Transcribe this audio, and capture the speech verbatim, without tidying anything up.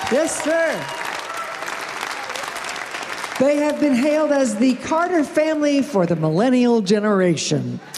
Yes, sir. They have been hailed as the Carter family for the millennial generation.